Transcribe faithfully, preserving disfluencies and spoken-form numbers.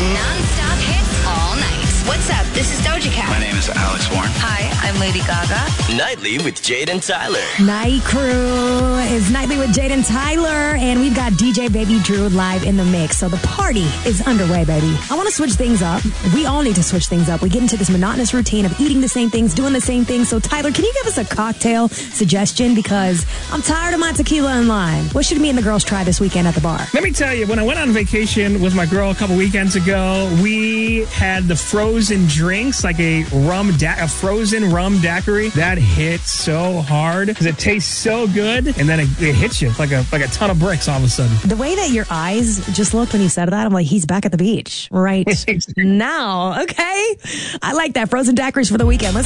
Non-stop hits all night. What's up? This is Doja Cat. My name is Alex Warren. Hi, I'm Lady Gaga. Nightly with Jade and Tyler. Night Crew is Nightly with Jade and Tyler, and we've got D J Baby Drew live in the mix. So the party is underway, baby. I want to switch things up. We all need to switch things up. We get into this monotonous routine of eating the same things, doing the same things. So Tyler, can you give us a cocktail suggestion? Because I'm tired of my tequila and lime. What should me and the girls try this weekend at the bar? Let me tell you, when I went on vacation with my girl a couple weekends ago, we had the frozen drinks, like a rum, da- a frozen rum daiquiri. That hit so hard because it tastes so good, and then it, it hits you like a like a ton of bricks all of a sudden. The way that your eyes just looked when you said that, I'm like, he's back at the beach right now. Okay, I like that. Frozen daiquiris for the weekend. Let's